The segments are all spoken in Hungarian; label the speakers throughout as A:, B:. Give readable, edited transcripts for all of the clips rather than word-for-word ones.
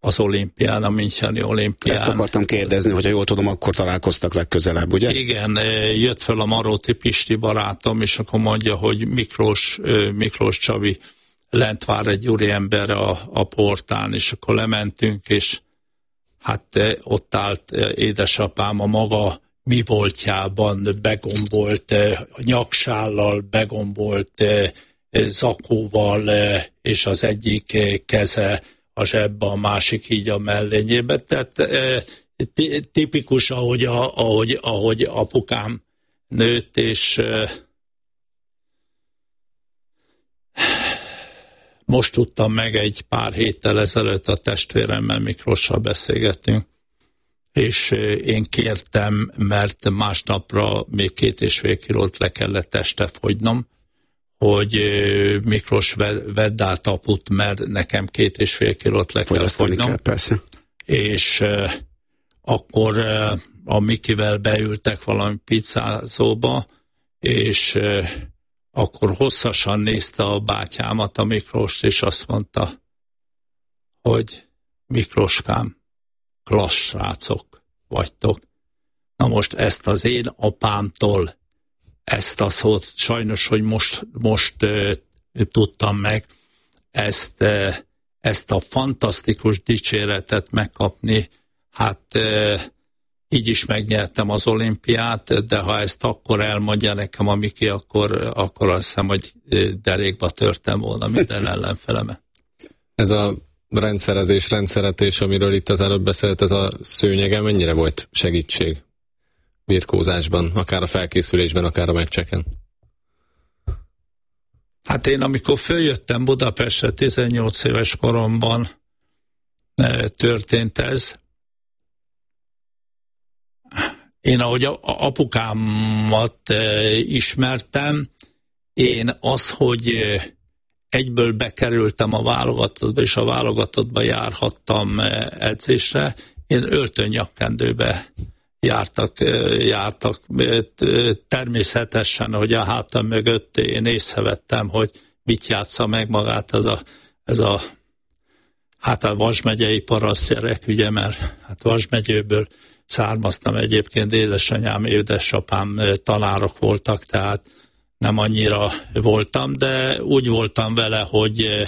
A: az olimpián, a müncheni olimpián.
B: Ezt akartam kérdezni, hogy jól tudom, akkor találkoztak legközelebb, ugye?
A: Igen, jött fel a Maróti Pisti barátom, és akkor mondja, hogy Miklós Csabi lent vár egy úriember a portán, és akkor lementünk, és hát ott állt édesapám a maga mi voltjában, begombolt nyaksállal, begombolt zakóval, és az egyik keze a zsebbe, a másik így a mellényébe. Tehát tipikus, ahogy apukám nőtt, és most tudtam meg egy pár héttel ezelőtt, a testvéremmel Miklossal beszélgettünk, és én kértem, mert másnapra még 2,5 kilót le kellett este fogynom, hogy Miklós vedd át aput, mert nekem 2,5 kilót le kell fogynom.
B: Persze.
A: És akkor a Mikivel beültek valami pizzázóba, és akkor hosszasan nézte a bátyámat, a Miklóst, és azt mondta, hogy Miklóskám, klassz srácok vagytok. Na most ezt az én apámtól, ezt a szót, sajnos, hogy most tudtam meg, ezt a fantasztikus dicséretet megkapni, hát így is megnyertem az olimpiát, de ha ezt akkor elmondja nekem a Miki, akkor azt hiszem, hogy derékba törtem volna minden ellenfelemet.
C: Ez a rendszeretés, amiről itt az előbb beszélt, ez a szőnyege mennyire volt segítség birkózásban, akár a felkészülésben, akár a meccseken?
A: Hát én amikor följöttem Budapestre 18 éves koromban történt ez. Én ahogy apukámat ismertem, én az, hogy egyből bekerültem a válogatottba, és a válogatottba járhattam edzésre, én öltönyakkendőbe jártak. Természetesen, hogy a hátam mögött én észrevettem, hogy mit játsza meg magát ez a Vas megyei parasztgyerek, ugye, mert hát Vas megyőből származtam egyébként, édesapám tanárok voltak, tehát nem annyira voltam, de úgy voltam vele, hogy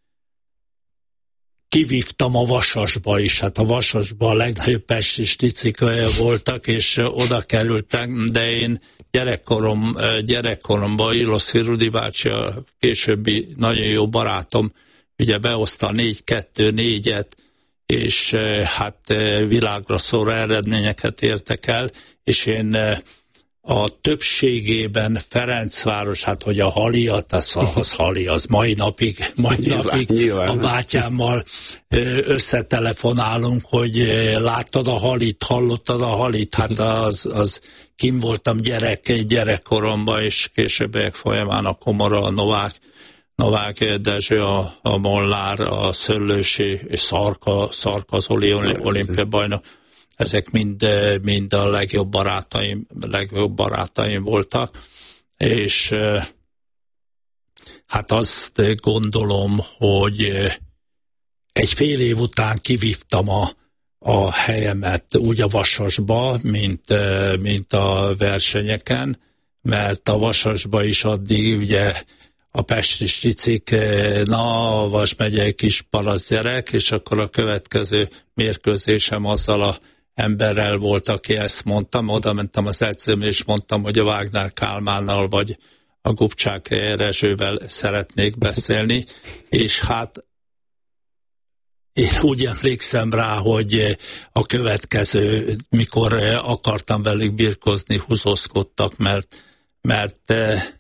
A: kivívtam a Vasasba is. Hát a Vasasba a legnagyobb pesti sticik voltak, és oda kerültem, de én gyerekkoromban Illoszki Rudi bácsi, a későbbi nagyon jó barátom, ugye behozta a 4-2-4-et, és hát világra szóló eredményeket értek el, és én a többségében Ferencváros, hát hogy a Halia, az Hali, az mai napig a bátyámmal összetelefonálunk, hogy láttad a Halit, hallottad a Halit, hát az kim voltam gyerekkoromban, és későbbiek folyamán a Komora, a Novák Dezső, a Molnár, a Szöllősi és Szarka az olimpia bajnok. Ezek mind a legjobb barátaim voltak, és hát azt gondolom, hogy egy fél év után kivívtam a helyemet úgy a Vasasba, mint a versenyeken, mert a Vasasba is addig ugye a pesti sticik, a Vas megyei kis parasztgyerek, és akkor a következő mérkőzésem azzal a emberrel volt, aki ezt mondtam, oda mentem az edzőmre, és mondtam, hogy a Wagner Kálmánnal vagy a Gubcsák Rezsővel szeretnék beszélni, és hát én úgy emlékszem rá, hogy a következő, mikor akartam velük birkozni, húzózkodtak, mert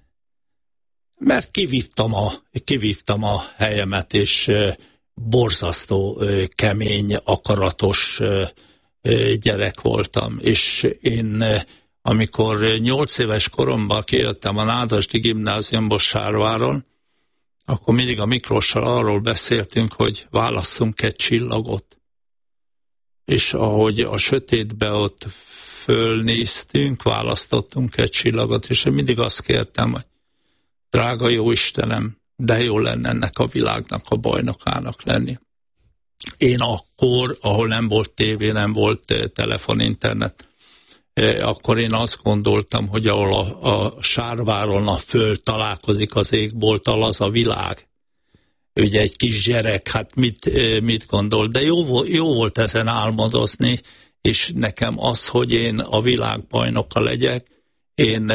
A: kivívtam a helyemet, és borzasztó kemény, akaratos gyerek voltam, és én amikor 8 éves koromban kijöttem a Nádasdy gimnáziumból Sárváron, akkor mindig a Miklóssal arról beszéltünk, hogy válasszunk egy csillagot. És ahogy a sötétbe ott fölnéztünk, választottunk egy csillagot, és én mindig azt kértem, hogy drága jó Istenem, de jó lenne ennek a világnak a bajnokának lenni. én akkor, ahol nem volt tévé, nem volt telefon, internet, akkor én azt gondoltam, hogy ahol a sárváron a föld találkozik az égbolttal, az a világ. Ugye egy kis gyerek, hát mit gondol? De jó volt ezen álmodozni, és nekem az, hogy én a világbajnoka legyek, én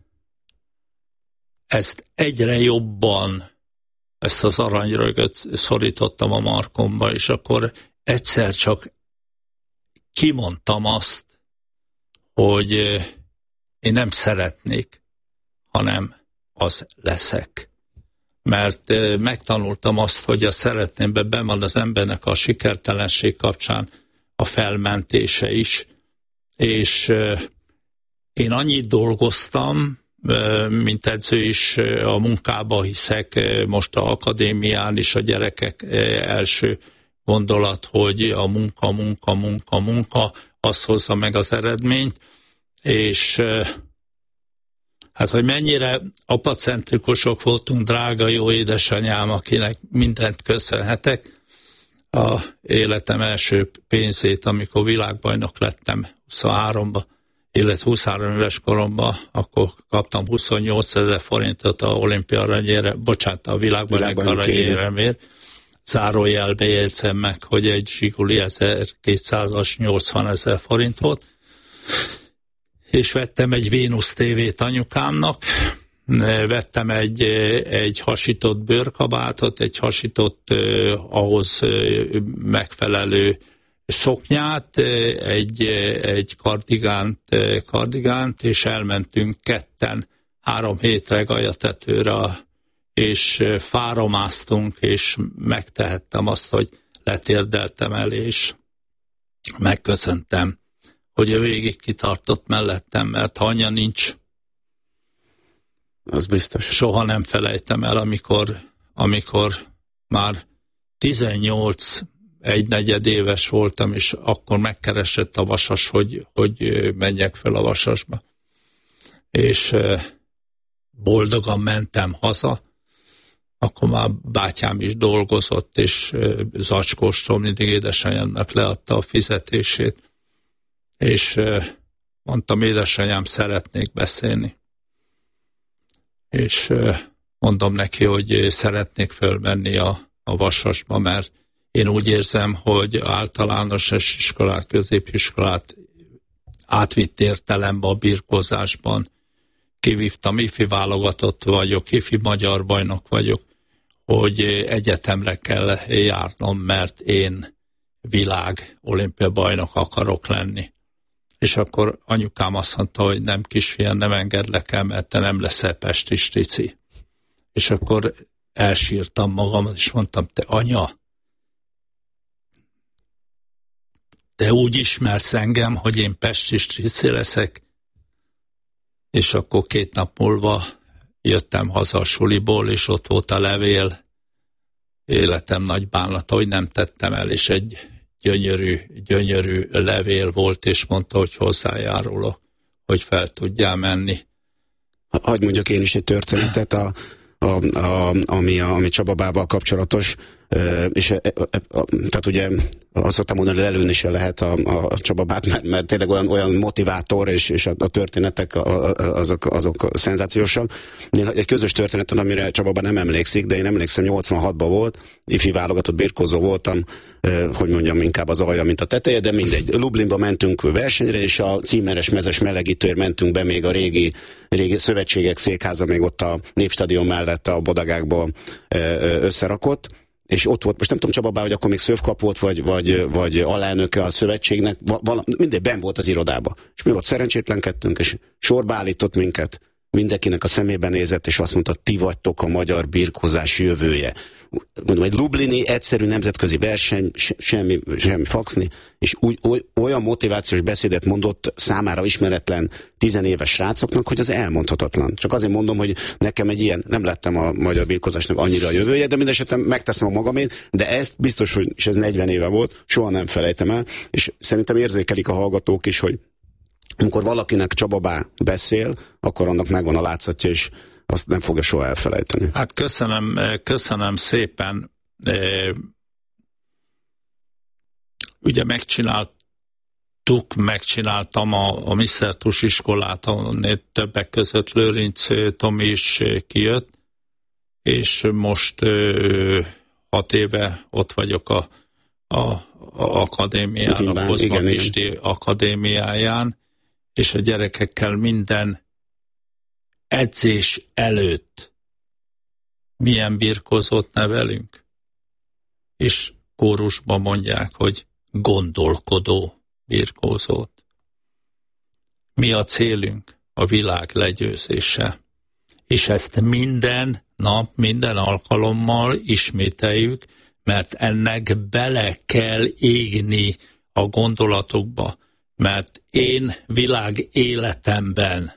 A: ezt egyre jobban, ezt az aranyrögöt szorítottam a markomba, és akkor egyszer csak kimondtam azt, hogy én nem szeretnék, hanem az leszek. Mert megtanultam azt, hogy a szeretnémben benn van az embernek a sikertelenség kapcsán a felmentése is, és én annyit dolgoztam, mint edző is a munkába hiszek, most az akadémián is a gyerekek első gondolat, hogy a munka, az hozza meg az eredményt, és hát, hogy mennyire apacentrikusok voltunk, drága jó édesanyám, akinek mindent köszönhetek, a életem első pénzét, amikor világbajnok lettem 23-ba, illetve 23 éves koromban, akkor kaptam 28 000 forintot a olimpia aranyére, bocsánat, a világbajnok aranyéremért. Zárójelbe jegyzem meg, hogy egy Zsiguli 1200-as 80 000 forint volt, és vettem egy Vénusz tévét anyukámnak, vettem egy hasított bőrkabátot, egy hasított ahhoz megfelelő szoknyát, egy kardigánt, és elmentünk ketten 3 hétre Galyatetőre, és fára másztunk, és megtehettem azt, hogy letérdeltem el, és megköszöntem, hogy ő végig kitartott mellettem, mert ha anya nincs,
B: az biztos. Soha
A: nem felejtem el, amikor már 18 1/4 éves voltam, és akkor megkeresett a Vasas, hogy menjek fel a Vasasba. És boldogan mentem haza, akkor már bátyám is dolgozott, és zacskóstól mindig édesanyámnak leadta a fizetését. És mondtam, édesanyám, szeretnék beszélni. És mondom neki, hogy szeretnék fölmenni a Vasasba, mert én úgy érzem, hogy általános iskolát, középiskolát átvitt értelembe a birkózásban kivívtam, ifi válogatott vagyok, ifi magyar bajnok vagyok, hogy egyetemre kell járnom, mert én világ olimpia bajnok akarok lenni. És akkor anyukám azt mondta, hogy nem, kisfiam, nem engedlek el, mert te nem leszel pestis trici. És akkor elsírtam magam, és mondtam, te anya, te úgy ismersz engem, hogy én pestis trici leszek. És akkor 2 nap múlva jöttem haza a suliból, és ott volt a levél, életem nagy bánata, hogy nem tettem el, és egy gyönyörű levél volt, és mondta, hogy hozzájárulok, hogy fel tudjál menni.
B: Hadd mondjak én is egy történetet, ami Csaba bábbal kapcsolatos, és tehát ugye azt szoktam mondani, hogy lelőni se lehet a Csaba bát, mert tényleg olyan motivátor, és a történetek azok szenzációsak. Egy közös történet, amire Csaba bá nem emlékszik, de én emlékszem, 86-ban volt, ifi válogatott birkózó voltam, hogy mondjam, inkább az alja, mint a teteje, de mindegy. Lublinba mentünk versenyre, és a címeres mezes melegítőért mentünk be, még a régi szövetségek székháza még ott a Népstadion mellett a bodagákból összerakott, és ott volt, most nem tudom, Csaba bá, hogy akkor még szövkap volt, vagy alelnöke a szövetségnek, mindegy, benn volt az irodába. És mi ott szerencsétlenkedtünk, és sorba állított minket, mindenkinek a szemébe nézett, és azt mondta, ti vagytok a magyar birkózás jövője. Mondom, egy lublini egyszerű nemzetközi verseny, semmi faxni, és olyan motivációs beszédet mondott számára ismeretlen 10 éves srácoknak, hogy az elmondhatatlan. Csak azért mondom, hogy nekem egy ilyen, nem lettem a magyar birkózásnak annyira a jövője, de mindesetre megteszem a magamét, de ezt biztos, hogy, és ez 40 éve volt, soha nem felejtem el, és szerintem érzékelik a hallgatók is, hogy amikor valakinek Csaba bá beszél, akkor annak megvan a látszatja, és azt nem fogja soha elfelejteni.
A: Hát köszönöm szépen. ugye megcsináltam a Mr. Tus iskolát, ahol többek között Lőrinc Tomi is kijött, és most 6 éve ott vagyok a akadémián, a Kozma Pisti akadémiáján, és a gyerekekkel minden edzés előtt milyen birkózót nevelünk, és kórusban mondják, hogy gondolkodó birkózót. Mi a célunk? A világ legyőzése. És ezt minden nap, minden alkalommal ismételjük, mert ennek bele kell égni a gondolatokba, mert én világéletemben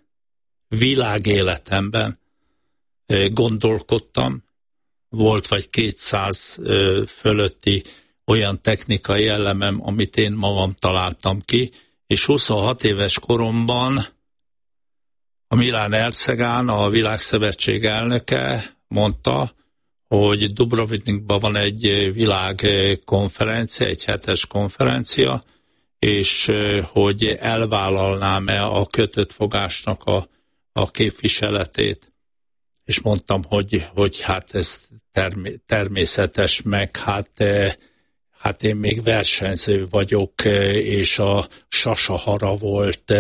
A: gondolkodtam, volt vagy 200 fölötti olyan technikai elemem, amit én magam találtam ki, és 26 éves koromban a Milán Ercegán, a Világszövetség elnöke mondta, hogy Dubrovnikban van egy világkonferencia, egy 7-es konferencia, és hogy elvállalnám-e a kötött fogásnak a képviseletét. És mondtam, hogy hát ez természetes, meg hát én még versenyző vagyok, és a Sasahara volt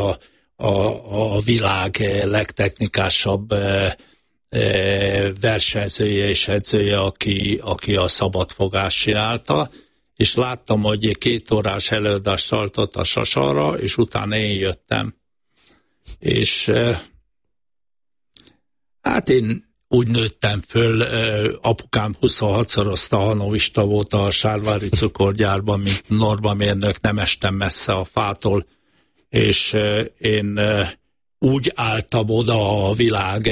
A: a világ legtechnikásabb versenyzője és edzője, aki a szabadfogást csinálta, és láttam, hogy 2 órás előadást tartott a Sasahara, és utána én jöttem. És hát én úgy nőttem föl, apukám 26-szorozta hanovista volt a Sárvári cukorgyárban, mint normamérnök, nem estem messze a fától, és én úgy álltam oda a világ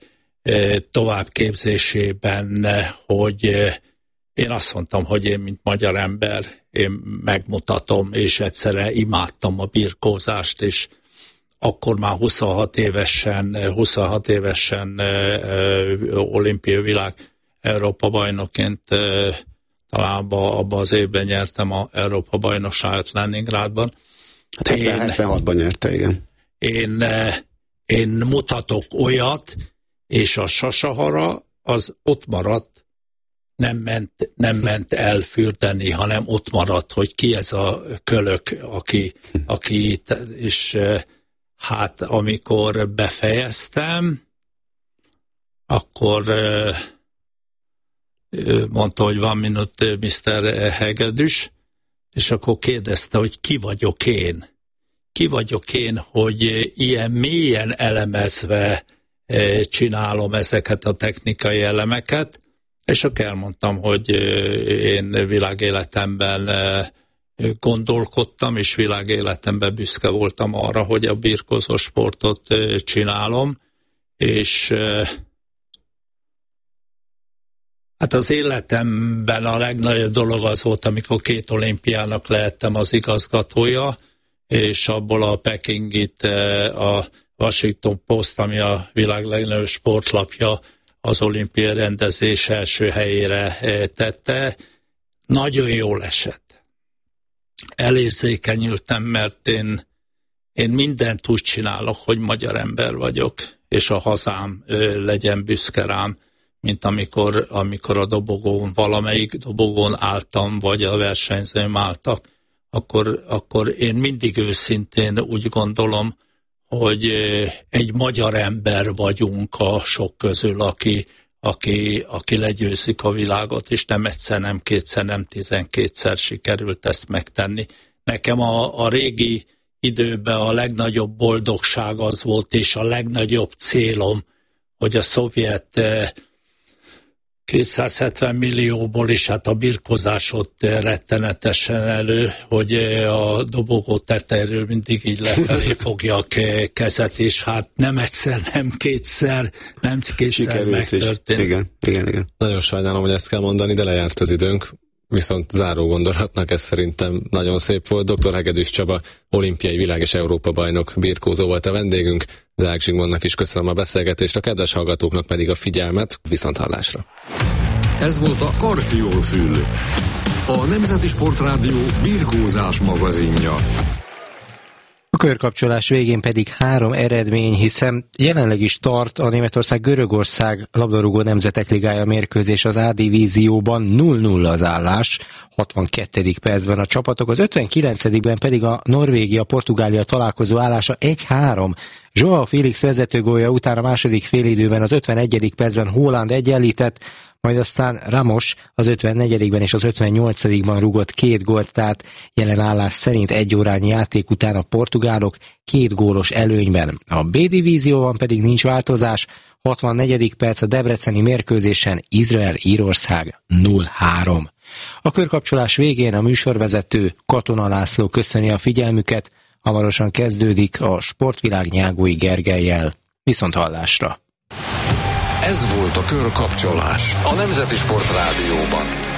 A: továbbképzésében, hogy én azt mondtam, hogy én, mint magyar ember, én megmutatom, és egyszerre imádtam a birkózást, és akkor már 26 évesen olimpiai világ Európa bajnokként talán abban az évben nyertem a Európa bajnokságot Leningrádban.
B: Hát 76-ban nyerte, igen.
A: Én mutatok olyat, és a Sasahara az ott maradt, nem ment elfürdeni, hanem ott maradt, hogy ki ez a kölök, aki és hát amikor befejeztem, akkor mondta, hogy 1 minute Mr. Hegedűs, és akkor kérdezte, hogy ki vagyok én. Ki vagyok én, hogy ilyen mélyen elemezve csinálom ezeket a technikai elemeket, és akkor elmondtam, hogy én világéletemben gondolkodtam, és világéletemben büszke voltam arra, hogy a birkózó sportot csinálom, és hát az életemben a legnagyobb dolog az volt, amikor 2 olimpiának lehettem az igazgatója, és abból a Pekingit a Washington Post, ami a világ legnagyobb sportlapja, az olimpiai rendezés első helyére tette. Nagyon jól esett. Elérzékenyültem, mert én mindent úgy csinálok, hogy magyar ember vagyok, és a hazám legyen büszke rám, mint amikor a dobogón, valamelyik dobogón álltam, vagy a versenyzőm álltak, akkor én mindig őszintén úgy gondolom, hogy egy magyar ember vagyunk a sok közül, aki legyőzik a világot, és nem egyszer, nem kétszer, nem 12-szer sikerült ezt megtenni. Nekem a régi időben a legnagyobb boldogság az volt, és a legnagyobb célom, hogy a szovjet 270 millióból is hát a birkozásot rettenetesen elő, hogy a dobogó tetejéről mindig így lefelé fogja a kezet, és hát nem egyszer, nem kétszer megtörtént.
B: Igen.
C: Nagyon sajnálom, hogy ezt kell mondani, de lejárt az időnk. Viszont záró gondolatnak ez szerintem nagyon szép volt. Dr. Hegedűs Csaba, olimpiai világ és Európa bajnok birkózó volt a vendégünk. Deák Zsigmondnak is köszönöm a beszélgetést, a kedves hallgatóknak pedig a figyelmet. Viszonthallásra.
D: Ez volt a Karfiol Fül. a Nemzeti Sportrádió birkózás magazinja.
E: A körkapcsolás végén pedig 3 eredmény, hiszen jelenleg is tart a Németország-Görögország labdarúgó nemzetek ligája mérkőzés az A-divízióban, 0-0 az állás, 62. percben a csapatok, az 59-ben pedig a Norvégia-Portugália találkozó állása 1-3. Joao Félix vezetőgólja után a második félidőben az 51. percben Haaland egyenlített, majd aztán Ramos az 54-ben és az 58-ban rúgott 2 gólt, tehát jelen állás szerint 1 órányi játék után a portugálok 2 gólos előnyben. A B-divízióban pedig nincs változás, 64. perc a debreceni mérkőzésen Izrael-Írország 0-3. A körkapcsolás végén a műsorvezető Katona László köszöni a figyelmüket, hamarosan kezdődik a Sportvilág Nyágói Gergellyel. Viszonthallásra!
D: Ez volt a Körkapcsolás a Nemzeti Sportrádióban.